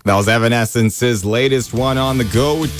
That was Evanescence's latest one on the GOAT.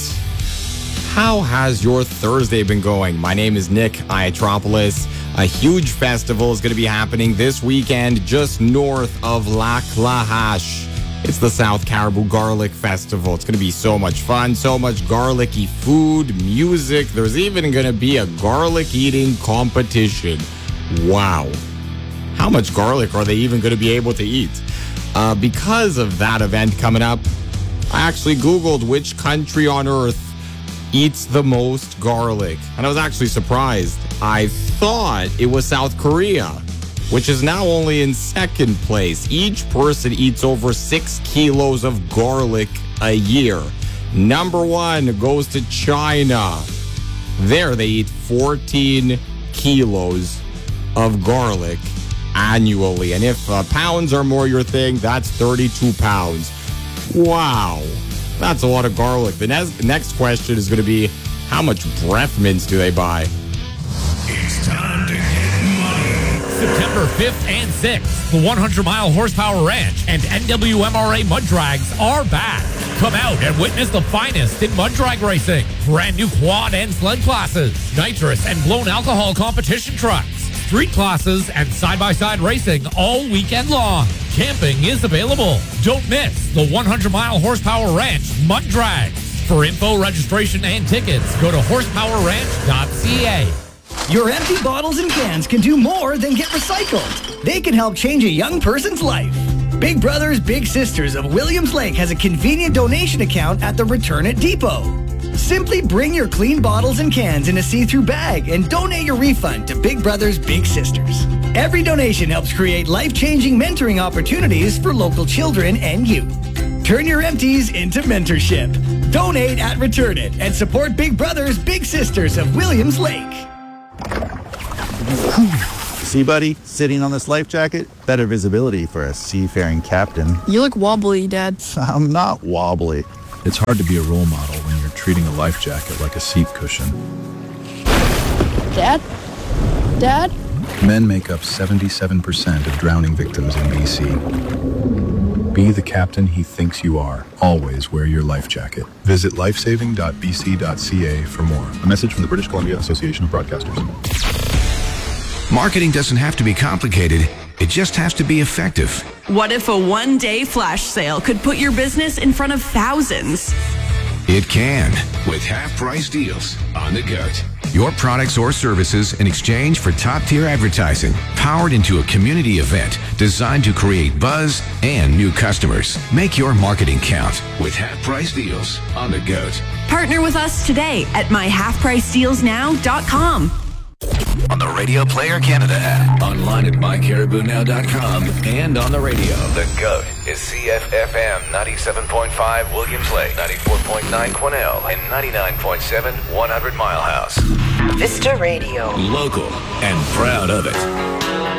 How has your Thursday been going? My name is Nick Iatropolis. A huge festival is going to be happening this weekend just north of Lac La Hache. It's the South Caribou Garlic Festival. It's going to be so much fun, so much garlicky food, music. There's even going to be a garlic eating competition. Wow. How much garlic are they even going to be able to eat? Because of that event coming up, I actually Googled which country on earth eats the most garlic. And I was actually surprised. I thought it was South Korea, which is now only in second place. Each person eats over 6 kilos of garlic a year. Number one goes to China. There they eat 14 kilos of garlic annually. And if pounds are more your thing, that's 32 pounds. Wow. That's a lot of garlic. The next question is going to be, how much breath mints do they buy? It's time to get money. September 5th and 6th, the 100-mile horsepower ranch and NWMRA mud drags are back. Come out and witness the finest in mud drag racing. Brand new quad and sled classes, nitrous and blown alcohol competition trucks, street classes, and side-by-side racing all weekend long. Camping is available. Don't miss the 100-mile horsepower ranch mud drag. For info, registration, and tickets, go to horsepowerranch.ca. Your empty bottles and cans can do more than get recycled. They can help change a young person's life. Big Brothers Big Sisters of Williams Lake has a convenient donation account at the Return It Depot. Simply bring your clean bottles and cans in a see-through bag and donate your refund to Big Brothers Big Sisters. Every donation helps create life-changing mentoring opportunities for local children and youth. Turn your empties into mentorship. Donate at Return It and support Big Brothers Big Sisters of Williams Lake. See, buddy, sitting on this life jacket, better visibility for a seafaring captain. You look wobbly, Dad. I'm not wobbly. It's hard to be a role model when you're treating a life jacket like a seat cushion. Dad? Dad? Men make up 77% of drowning victims in BC. Be the captain he thinks you are. Always wear your life jacket. Visit lifesaving.bc.ca for more. A message from the British Columbia Association of Broadcasters. Marketing doesn't have to be complicated. It just has to be effective. What if a one-day flash sale could put your business in front of thousands? It can, with half-price deals on the GOAT. Your products or services in exchange for top-tier advertising, powered into a community event designed to create buzz and new customers. Make your marketing count with half-price deals on the GOAT. Partner with us today at myhalfpricedealsnow.com. On the Radio Player Canada app, online at mycaribounow.com, and on the radio. The GOAT is CFFM 97.5 Williams Lake, 94.9 Quesnel, and 99.7 100 Mile House. Vista Radio. Local and proud of it.